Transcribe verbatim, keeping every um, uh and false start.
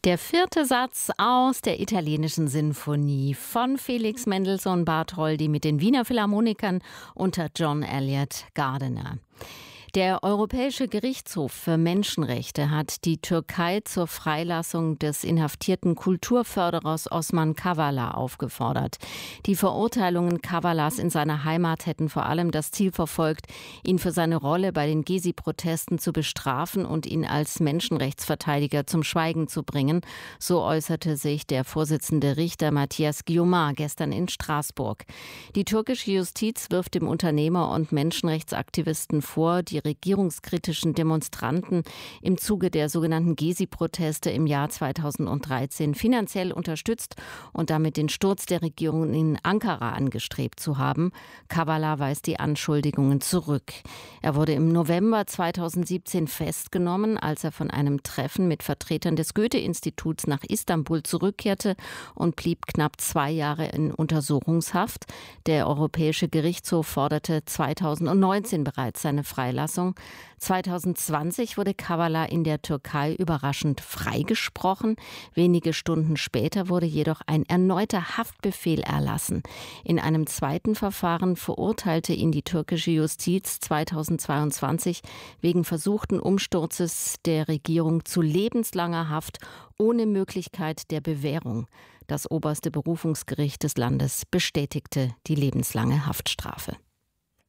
Der vierte Satz aus der italienischen Sinfonie von Felix Mendelssohn Bartholdy mit den Wiener Philharmonikern unter John Eliot Gardiner. Der Europäische Gerichtshof für Menschenrechte hat die Türkei zur Freilassung des inhaftierten Kulturförderers Osman Kavala aufgefordert. Die Verurteilungen Kavalas in seiner Heimat hätten vor allem das Ziel verfolgt, ihn für seine Rolle bei den Gezi-Protesten zu bestrafen und ihn als Menschenrechtsverteidiger zum Schweigen zu bringen. So äußerte sich der Vorsitzende Richter Matthias Guiomard gestern in Straßburg. Die türkische Justiz wirft dem Unternehmer und Menschenrechtsaktivisten vor, die regierungskritischen Demonstranten im Zuge der sogenannten Gezi-Proteste im Jahr zweitausenddreizehn finanziell unterstützt und damit den Sturz der Regierung in Ankara angestrebt zu haben. Kavala weist die Anschuldigungen zurück. Er wurde im November zweitausendsiebzehn festgenommen, als er von einem Treffen mit Vertretern des Goethe-Instituts nach Istanbul zurückkehrte und blieb knapp zwei Jahre in Untersuchungshaft. Der Europäische Gerichtshof forderte zweitausendneunzehn bereits seine Freilassung. zweitausendzwanzig wurde Kavala in der Türkei überraschend freigesprochen. Wenige Stunden später wurde jedoch ein erneuter Haftbefehl erlassen. In einem zweiten Verfahren verurteilte ihn die türkische Justiz zweitausendzweiundzwanzig wegen versuchten Umsturzes der Regierung zu lebenslanger Haft ohne Möglichkeit der Bewährung. Das oberste Berufungsgericht des Landes bestätigte die lebenslange Haftstrafe.